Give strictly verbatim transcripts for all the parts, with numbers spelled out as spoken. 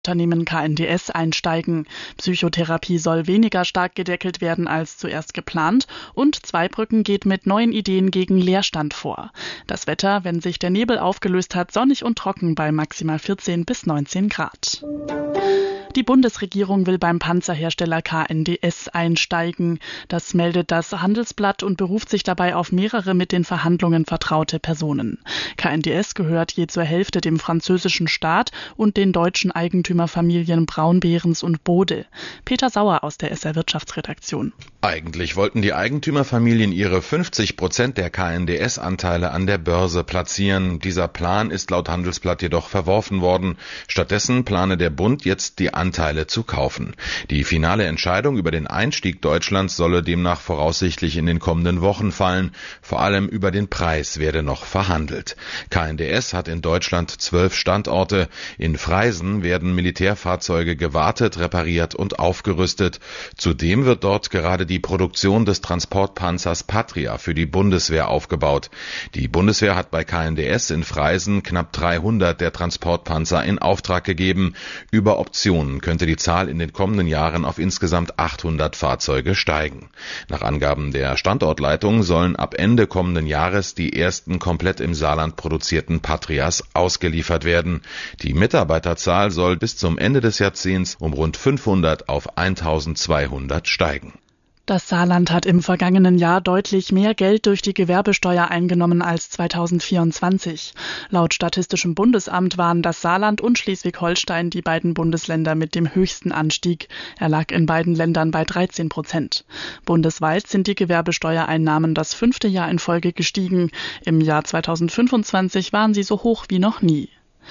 Unternehmen K N D S einsteigen. Psychotherapie soll weniger stark gedeckelt werden als zuerst geplant und Zweibrücken geht mit neuen Ideen gegen Leerstand vor. Das Wetter, wenn sich der Nebel aufgelöst hat, sonnig und trocken bei maximal vierzehn bis neunzehn Grad. Die Bundesregierung will beim Panzerhersteller K N D S einsteigen. Das meldet das Handelsblatt und beruft sich dabei auf mehrere mit den Verhandlungen vertraute Personen. K N D S gehört je zur Hälfte dem französischen Staat und den deutschen Eigentümerfamilien Braun-Behrens und Bode. Peter Sauer aus der S R Wirtschaftsredaktion. Eigentlich wollten die Eigentümerfamilien ihre fünfzig Prozent der K N D S-Anteile an der Börse platzieren. Dieser Plan ist laut Handelsblatt jedoch verworfen worden. Stattdessen plane der Bund jetzt die Anteile zu kaufen. Die finale Entscheidung über den Einstieg Deutschlands solle demnach voraussichtlich in den kommenden Wochen fallen. Vor allem über den Preis werde noch verhandelt. K N D S hat in Deutschland zwölf Standorte. In Freisen werden Militärfahrzeuge gewartet, repariert und aufgerüstet. Zudem wird dort gerade die Produktion des Transportpanzers Patria für die Bundeswehr aufgebaut. Die Bundeswehr hat bei K N D S in Freisen knapp dreihundert der Transportpanzer in Auftrag gegeben. Über Optionen könnte die Zahl in den kommenden Jahren auf insgesamt achthundert Fahrzeuge steigen. Nach Angaben der Standortleitung sollen ab Ende kommenden Jahres die ersten komplett im Saarland produzierten Patrias ausgeliefert werden. Die Mitarbeiterzahl soll bis zum Ende des Jahrzehnts um rund fünfhundert auf eintausendzweihundert steigen. Das Saarland hat im vergangenen Jahr deutlich mehr Geld durch die Gewerbesteuer eingenommen als zweitausendvierundzwanzig. Laut Statistischem Bundesamt waren das Saarland und Schleswig-Holstein die beiden Bundesländer mit dem höchsten Anstieg. Er lag in beiden Ländern bei dreizehn Prozent. Bundesweit sind die Gewerbesteuereinnahmen das fünfte Jahr in Folge gestiegen. Im Jahr zweitausendfünfundzwanzig waren sie so hoch wie noch nie.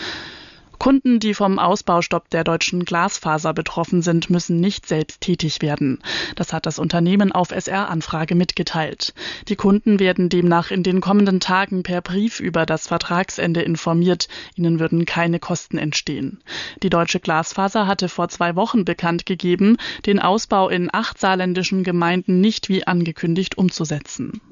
Kunden, die vom Ausbaustopp der deutschen Glasfaser betroffen sind, müssen nicht selbst tätig werden. Das hat das Unternehmen auf S R-Anfrage mitgeteilt. Die Kunden werden demnach in den kommenden Tagen per Brief über das Vertragsende informiert. Ihnen würden keine Kosten entstehen. Die deutsche Glasfaser hatte vor zwei Wochen bekannt gegeben, den Ausbau in acht saarländischen Gemeinden nicht wie angekündigt umzusetzen.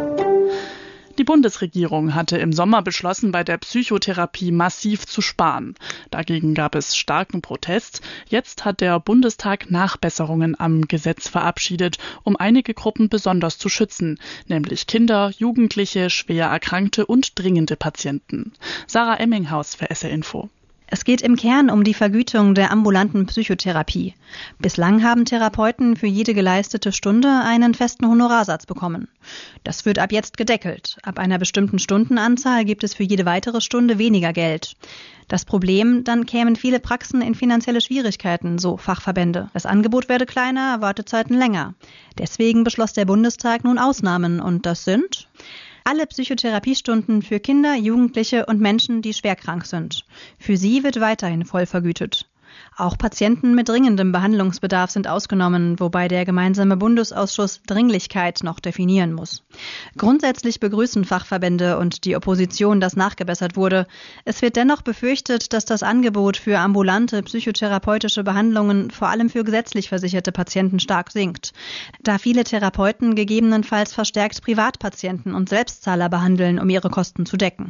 Die Bundesregierung hatte im Sommer beschlossen, bei der Psychotherapie massiv zu sparen. Dagegen gab es starken Protest. Jetzt hat der Bundestag Nachbesserungen am Gesetz verabschiedet, um einige Gruppen besonders zu schützen, nämlich Kinder, Jugendliche, schwer Erkrankte und dringende Patienten. Sarah Emminghaus für S R Info. Es geht im Kern um die Vergütung der ambulanten Psychotherapie. Bislang haben Therapeuten für jede geleistete Stunde einen festen Honorarsatz bekommen. Das wird ab jetzt gedeckelt. Ab einer bestimmten Stundenanzahl gibt es für jede weitere Stunde weniger Geld. Das Problem, dann kämen viele Praxen in finanzielle Schwierigkeiten, so Fachverbände. Das Angebot werde kleiner, Wartezeiten länger. Deswegen beschloss der Bundestag nun Ausnahmen und das sind alle Psychotherapiestunden für Kinder, Jugendliche und Menschen, die schwerkrank sind. Für sie wird weiterhin voll vergütet. Auch Patienten mit dringendem Behandlungsbedarf sind ausgenommen, wobei der gemeinsame Bundesausschuss Dringlichkeit noch definieren muss. Grundsätzlich begrüßen Fachverbände und die Opposition, dass nachgebessert wurde. Es wird dennoch befürchtet, dass das Angebot für ambulante psychotherapeutische Behandlungen vor allem für gesetzlich versicherte Patienten stark sinkt, da viele Therapeuten gegebenenfalls verstärkt Privatpatienten und Selbstzahler behandeln, um ihre Kosten zu decken.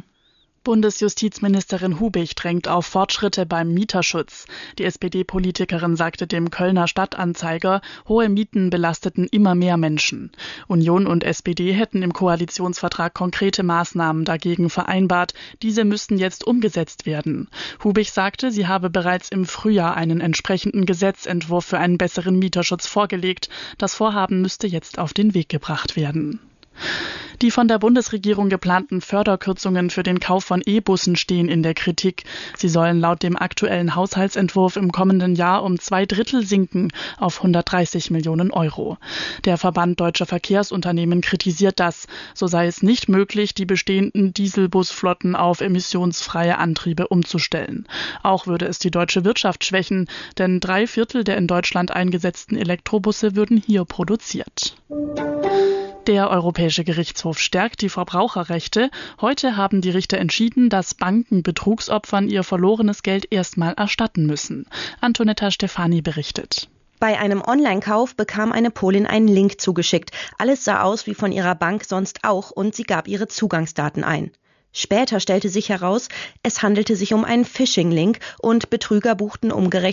Bundesjustizministerin Hubig drängt auf Fortschritte beim Mieterschutz. Die S P D-Politikerin sagte dem Kölner Stadtanzeiger, hohe Mieten belasteten immer mehr Menschen. Union und S P D hätten im Koalitionsvertrag konkrete Maßnahmen dagegen vereinbart. Diese müssten jetzt umgesetzt werden. Hubig sagte, sie habe bereits im Frühjahr einen entsprechenden Gesetzentwurf für einen besseren Mieterschutz vorgelegt. Das Vorhaben müsste jetzt auf den Weg gebracht werden. Die von der Bundesregierung geplanten Förderkürzungen für den Kauf von E-Bussen stehen in der Kritik. Sie sollen laut dem aktuellen Haushaltsentwurf im kommenden Jahr um zwei Drittel sinken auf hundertdreißig Millionen Euro. Der Verband Deutscher Verkehrsunternehmen kritisiert das. So sei es nicht möglich, die bestehenden Dieselbusflotten auf emissionsfreie Antriebe umzustellen. Auch würde es die deutsche Wirtschaft schwächen, denn drei Viertel der in Deutschland eingesetzten Elektrobusse würden hier produziert. Der Europäische Gerichtshof stärkt die Verbraucherrechte. Heute haben die Richter entschieden, dass Banken Betrugsopfern ihr verlorenes Geld erstmal erstatten müssen. Antonetta Stefani berichtet. Bei einem Online-Kauf bekam eine Polin einen Link zugeschickt. Alles sah aus wie von ihrer Bank sonst auch und sie gab ihre Zugangsdaten ein. Später stellte sich heraus, es handelte sich um einen Phishing-Link und Betrüger buchten umgerechnet